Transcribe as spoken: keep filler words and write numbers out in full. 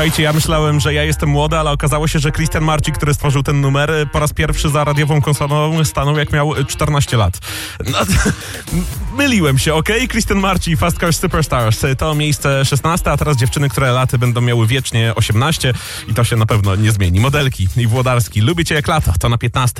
Słuchajcie, ja myślałem, że ja jestem młody, ale okazało się, że Christian Marci, który stworzył ten numer, po raz pierwszy za radiową konsolą stanął jak miał czternaście lat. No, myliłem się, okej? Okay? Christian Marci, Fast Cars Superstars. To miejsce szesnaste, a teraz dziewczyny, które laty będą miały wiecznie osiemnaście i to się na pewno nie zmieni. Modelki i Włodarski. Lubię cię jak lato, to na piętnaste.